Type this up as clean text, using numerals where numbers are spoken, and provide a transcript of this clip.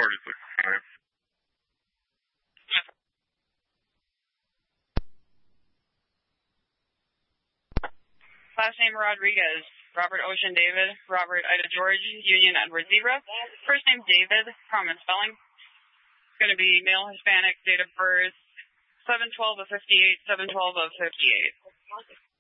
46.5. Last name Rodriguez. Robert Ocean David. Robert Ida George. Union Edward Zebra. First name David. Common spelling. It's going to be male Hispanic. Date of birth 7/12 of 58. 7/12 of 58.